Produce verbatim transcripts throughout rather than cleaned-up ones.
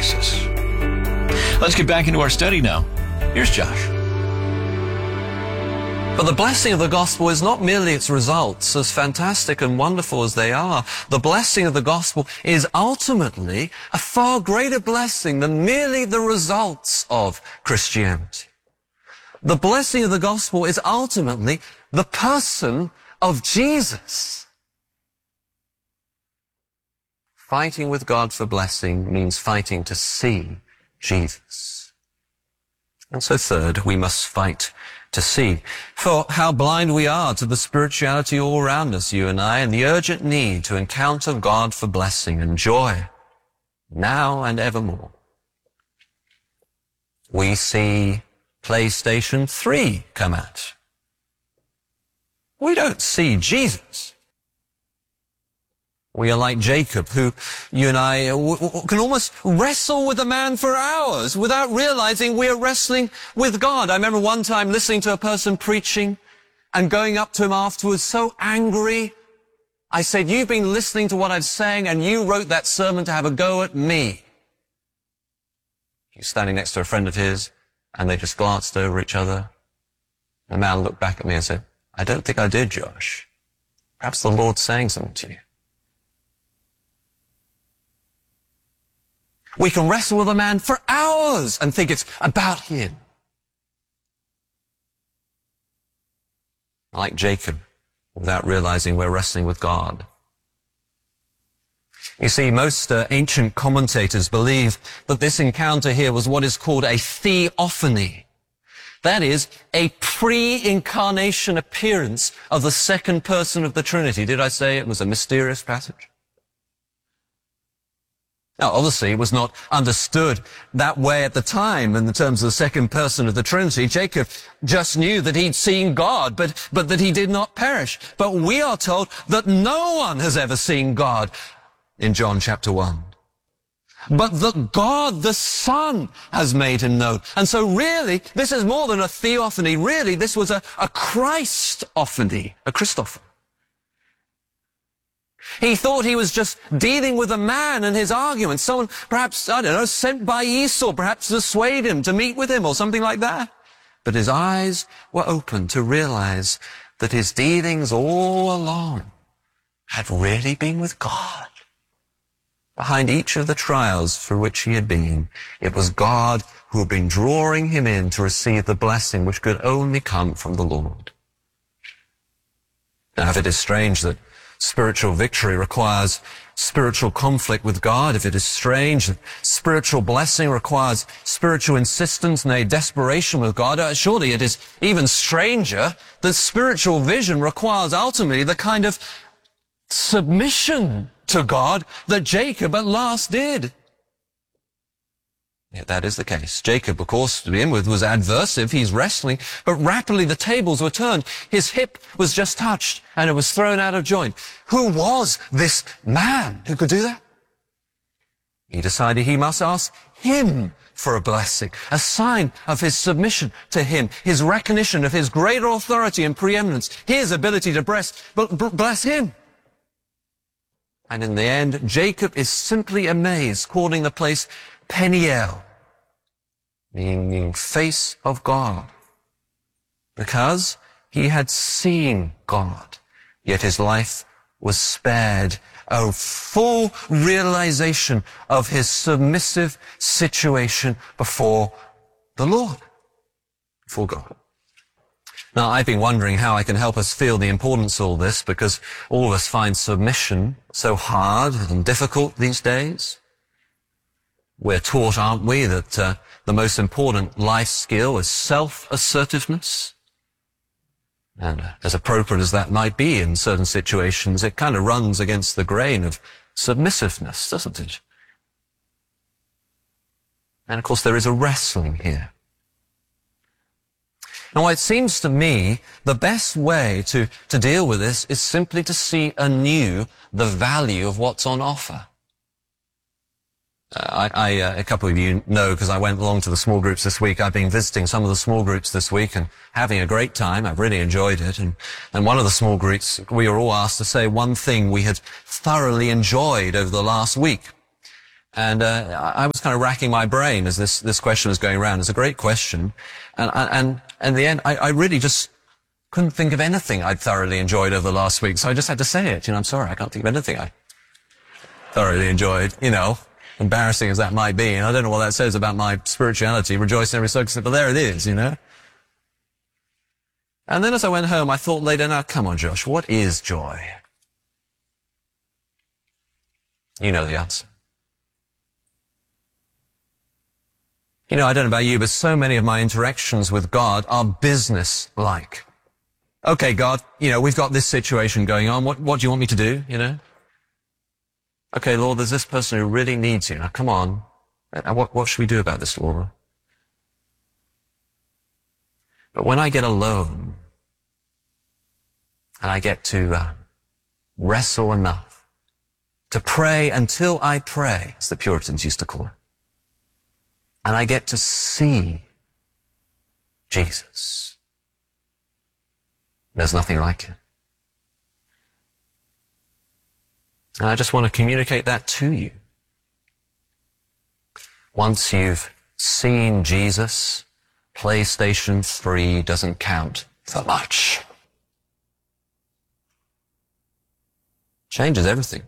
basis. Let's get back into our study now. Here's Josh. But the blessing of the gospel is not merely its results, as fantastic and wonderful as they are. The blessing of the gospel is ultimately a far greater blessing than merely the results of Christianity. The blessing of the gospel is ultimately the person of Jesus. Fighting with God for blessing means fighting to see Jesus. And so third, we must fight to see. For how blind we are to the spirituality all around us, you and I, and the urgent need to encounter God for blessing and joy, now and evermore. We see PlayStation three come out. We don't see Jesus. We are like Jacob, who, you and I, w- w- can almost wrestle with a man for hours without realizing we are wrestling with God. I remember one time listening to a person preaching and going up to him afterwards so angry. I said, you've been listening to what I'm saying and you wrote that sermon to have a go at me. He's standing next to a friend of his and they just glanced over each other. The man looked back at me and said, I don't think I did, Josh. Perhaps the Lord's saying something to you. We can wrestle with a man for hours and think it's about him. Like Jacob, without realizing we're wrestling with God. You see, most uh, ancient commentators believe that this encounter here was what is called a theophany. That is, a pre-incarnation appearance of the second person of the Trinity. Did I say it was a mysterious passage? Now, obviously, it was not understood that way at the time in the terms of the second person of the Trinity. Jacob just knew that he'd seen God, but, but that he did not perish. But we are told that no one has ever seen God in John chapter one. But that God the Son has made him known. And so really, this is more than a theophany. Really, this was a, a Christophany, a Christophany. He thought he was just dealing with a man and his arguments. Someone, perhaps, I don't know, sent by Esau, perhaps to persuade him to meet with him or something like that. But his eyes were open to realize that his dealings all along had really been with God. Behind each of the trials through which he had been, it was God who had been drawing him in to receive the blessing which could only come from the Lord. Now, if it is strange that spiritual victory requires spiritual conflict with God, if it is strange that spiritual blessing requires spiritual insistence and a desperation with God, uh, surely it is even stranger that spiritual vision requires ultimately the kind of submission to God that Jacob at last did. Yet that is the case. Jacob, of course, to begin with, was adversive. He's wrestling, but rapidly the tables were turned. His hip was just touched, and it was thrown out of joint. Who was this man who could do that? He decided he must ask him for a blessing, a sign of his submission to him, his recognition of his greater authority and preeminence, his ability to bless, bless him. And in the end, Jacob is simply amazed, calling the place Peniel, meaning face of God, because he had seen God, yet his life was spared a full realization of his submissive situation before the Lord, before God. Now, I've been wondering how I can help us feel the importance of all this, because all of us find submission so hard and difficult these days. We're taught, aren't we, that uh, the most important life skill is self-assertiveness. And uh, as appropriate as that might be in certain situations, it kind of runs against the grain of submissiveness, doesn't it? And of course, there is a wrestling here. Now, it seems to me the best way to, to deal with this is simply to see anew the value of what's on offer. Uh, I, I uh, a couple of you know, because I went along to the small groups this week, I've been visiting some of the small groups this week and having a great time. I've really enjoyed it. And, and one of the small groups, we were all asked to say one thing we had thoroughly enjoyed over the last week. And uh, I was kind of racking my brain as this, this question was going around. It's a great question. And, and, and in the end, I, I really just couldn't think of anything I'd thoroughly enjoyed over the last week. So I just had to say it. You know, I'm sorry, I can't think of anything I thoroughly enjoyed, you know, embarrassing as that might be. And I don't know what that says about my spirituality, rejoice in every circumstance, but there it is, you know. And then as I went home, I thought later, now, come on, Josh, what is joy? You know the answer. You know, I don't know about you, but so many of my interactions with God are business-like. Okay, God, you know, we've got this situation going on. What, what do you want me to do, you know? Okay, Lord, there's this person who really needs you. Now, come on. What, what should we do about this, Lord? But when I get alone, and I get to uh, wrestle enough to pray until I pray, as the Puritans used to call it, and I get to see Jesus, there's nothing like it. And I just want to communicate that to you. Once you've seen Jesus, PlayStation three doesn't count for much. Changes everything.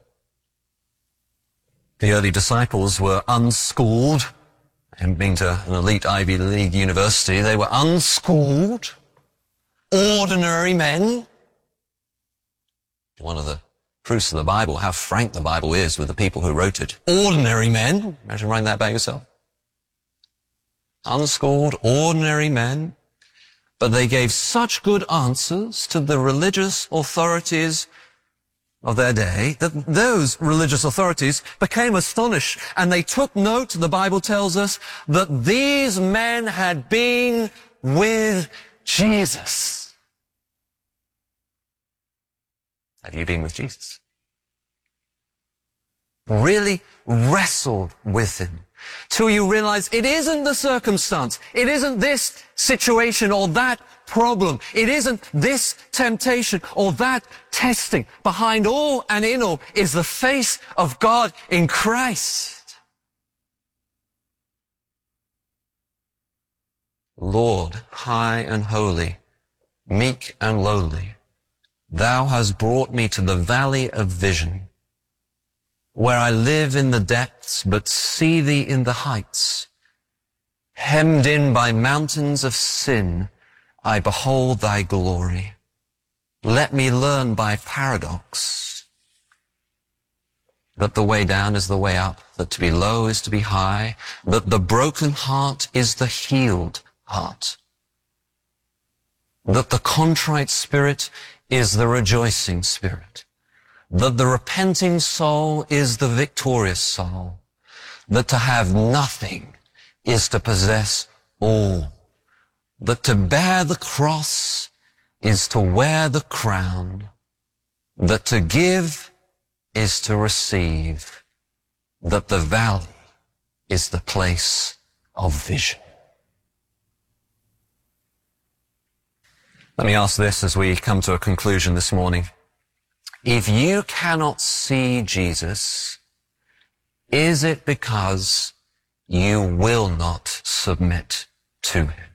The early disciples were unschooled, and being to an elite Ivy League university, they were unschooled, ordinary men. One of the proofs of the Bible, how frank the Bible is with the people who wrote it. Ordinary men. Imagine writing that about yourself. Unschooled, ordinary men. But they gave such good answers to the religious authorities of their day that those religious authorities became astonished, and they took note, the Bible tells us, that these men had been with Jesus. Have you been with Jesus? Really wrestled with him till you realize it isn't the circumstance, it isn't this situation or that problem, it isn't this temptation or that testing. Behind all and in all is the face of God in Christ. Lord, high and holy, meek and lowly, thou hast brought me to the valley of vision, where I live in the depths, but see thee in the heights. Hemmed in by mountains of sin, I behold thy glory. Let me learn by paradox that the way down is the way up, that to be low is to be high, that the broken heart is the healed heart, that the contrite spirit is the rejoicing spirit, that the repenting soul is the victorious soul, that to have nothing is to possess all, that to bear the cross is to wear the crown, that to give is to receive, that the valley is the place of vision. Let me ask this as we come to a conclusion this morning. If you cannot see Jesus, is it because you will not submit to him?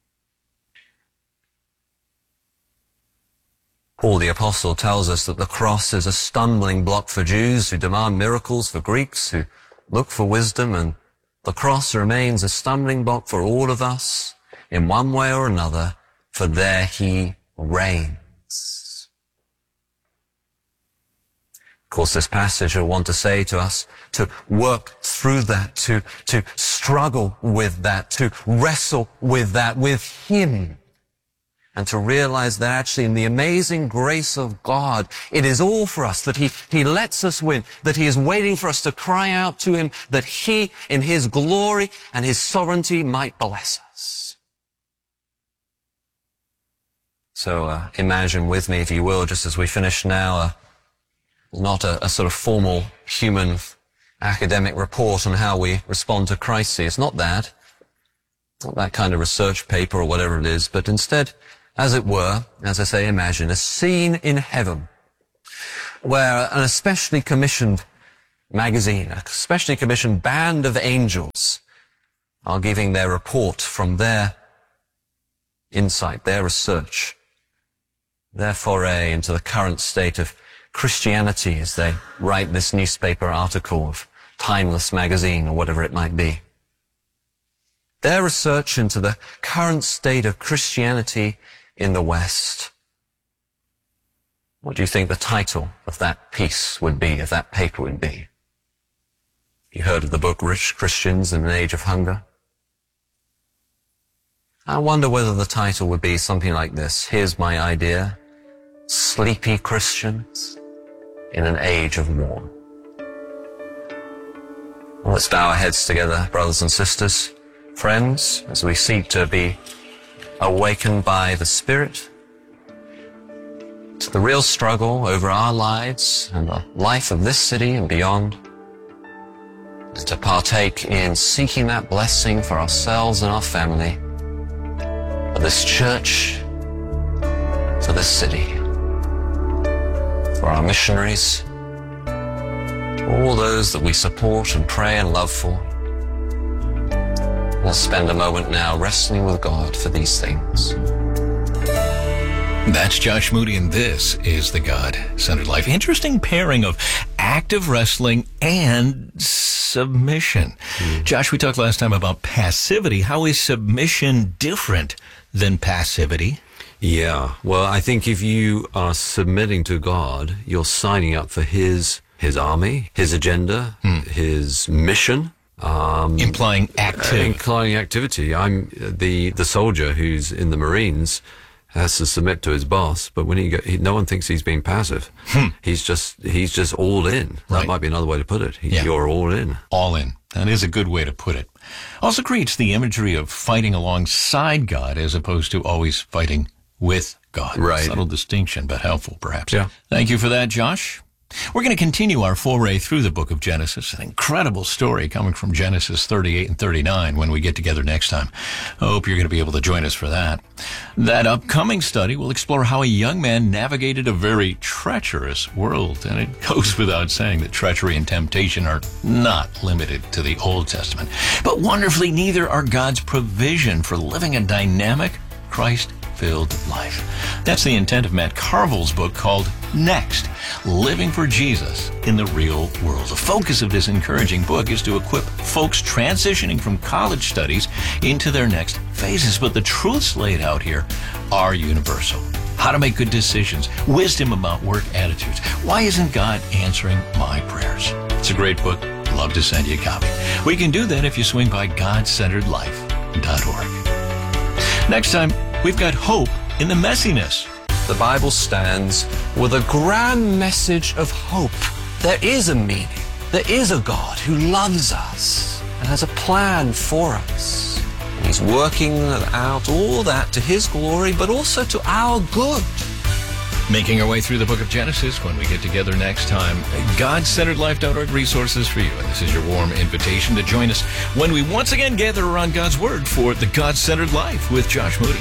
Paul the Apostle tells us that the cross is a stumbling block for Jews who demand miracles, for Greeks who look for wisdom, and the cross remains a stumbling block for all of us in one way or another, for there he reigns. Of course, this passage will want to say to us to work through that, to, to struggle with that, to wrestle with that, with him. And to realize that actually in the amazing grace of God, it is all for us, that he, he lets us win, that he is waiting for us to cry out to him, that he, in his glory and his sovereignty, might bless us. So uh, imagine with me, if you will, just as we finish now, uh, not a, a sort of formal human academic report on how we respond to crises. It's not that. Not that kind of research paper or whatever it is, but instead, as it were, as I say, imagine a scene in heaven where an especially commissioned magazine, a specially commissioned band of angels, are giving their report from their insight, their research, their foray into the current state of Christianity as they write this newspaper article of Timeless Magazine or whatever it might be. Their research into the current state of Christianity in the West. What do you think the title of that piece would be, of that paper would be? You heard of the book Rich Christians in an Age of Hunger? I wonder whether the title would be something like this. Here's my idea. Sleepy Christians in an Age of War. Well, let's bow our heads together, brothers and sisters, friends, as we seek to be awakened by the Spirit to the real struggle over our lives and the life of this city and beyond, and to partake in seeking that blessing for ourselves and our family, for this church, for this city, for our missionaries, for all those that we support and pray and love for. Let's spend a moment now wrestling with God for these things. That's Josh Moody, and this is the God-Centered Life. Interesting pairing of active wrestling and submission. Mm. Josh, we talked last time about passivity. How is submission different than passivity? Yeah, well, I think if you are submitting to God, you're signing up for His His army, His agenda, mm. His mission. Um, implying activity. Uh, implying activity. I'm the the soldier who's in the Marines has to submit to his boss, but when he, go, he no one thinks he's being passive. Hmm. He's just he's just all in. That right. might be another way to put it. He, yeah. You're all in. All in. That is a good way to put it. Also creates the imagery of fighting alongside God as opposed to always fighting with God. Right. Subtle distinction, but helpful perhaps. Yeah. Thank you for that, Josh. We're going to continue our foray through the book of Genesis, an incredible story coming from Genesis thirty-eight and thirty-nine when we get together next time. I hope you're going to be able to join us for that. That upcoming study will explore how a young man navigated a very treacherous world, and it goes without saying that treachery and temptation are not limited to the Old Testament. But wonderfully, neither are God's provision for living a dynamic, Christ-filled life. That's the intent of Matt Carville's book called Next, Living for Jesus in the Real World. The focus of this encouraging book is to equip folks transitioning from college studies into their next phases. But the truths laid out here are universal. How to make good decisions, wisdom about work attitudes. Why isn't God answering my prayers? It's a great book. Love to send you a copy. We can do that if you swing by God Centered Life dot org. Next time, we've got hope in the messiness. The Bible stands with a grand message of hope. There is a meaning. There is a God who loves us and has a plan for us. And He's working out all that to His glory, but also to our good. Making our way through the book of Genesis when we get together next time. God Centered Life dot org resources for you. And this is your warm invitation to join us when we once again gather around God's Word for the God-Centered Life with Josh Moody.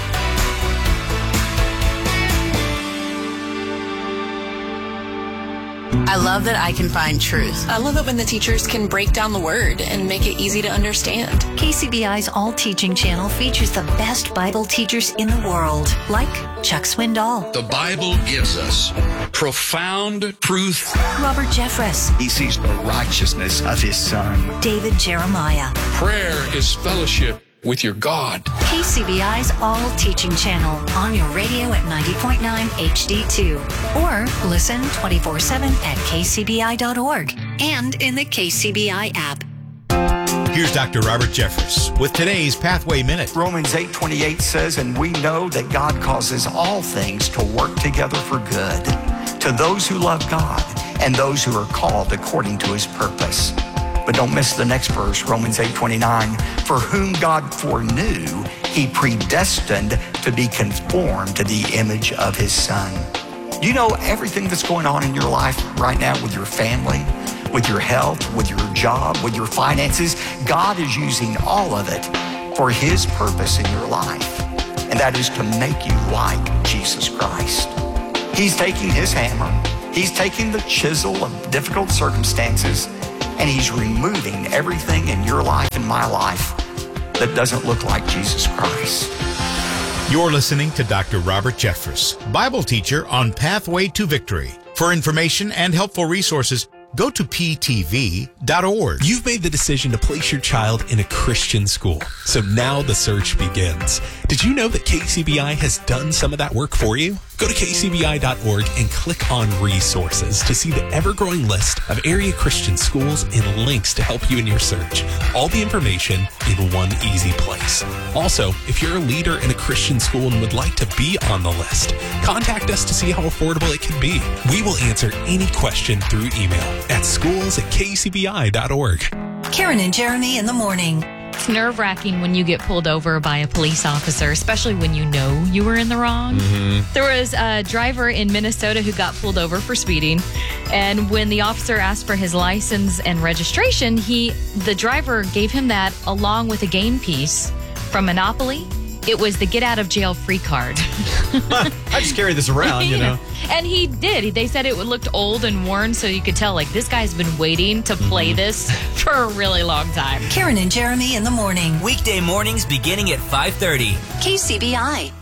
I love that I can find truth. I love it when the teachers can break down the Word and make it easy to understand. K C B I's All Teaching channel features the best Bible teachers in the world, like Chuck Swindoll. The Bible gives us profound truth. Robert Jeffress. He sees the righteousness of His Son. David Jeremiah. Prayer is fellowship with your God. K C B I's All Teaching channel on your radio at ninety point nine H D two. Or listen twenty-four seven at K C B I dot org and in the K C B I app. Here's Doctor Robert Jeffress with today's Pathway Minute. Romans eight twenty-eight says, and we know that God causes all things to work together for good to those who love God and those who are called according to His purpose. But don't miss the next verse, Romans eight twenty-nine. For whom God foreknew, He predestined to be conformed to the image of His Son. You know everything that's going on in your life right now with your family, with your health, with your job, with your finances. God is using all of it for His purpose in your life. And that is to make you like Jesus Christ. He's taking His hammer He's taking the chisel of difficult circumstances and he's removing everything in your life and my life that doesn't look like Jesus Christ. You're listening to Doctor Robert Jeffress, Bible teacher on Pathway to Victory. For information and helpful resources, go to p t v dot org. You've made the decision to place your child in a Christian school, so now the search begins. Did you know that K C B I has done some of that work for you? Go to k c b i dot org and click on resources to see the ever-growing list of area Christian schools and links to help you in your search. All the information in one easy place. Also, if you're a leader in a Christian school and would like to be on the list, contact us to see how affordable it can be. We will answer any question through email at schools at k c b i dot org. Karen and Jeremy in the morning. It's nerve-wracking when you get pulled over by a police officer, especially when you know you were in the wrong. Mm-hmm. There was a driver in Minnesota who got pulled over for speeding, and when the officer asked for his license and registration, he, the driver gave him that along with a game piece from Monopoly. It was the get out of jail free card. I just carry this around, you know. And he did. They said it looked old and worn, so you could tell, like, this guy's been waiting to play mm-hmm. this for a really long time. Karen and Jeremy in the morning. Weekday mornings beginning at five thirty. K C B I.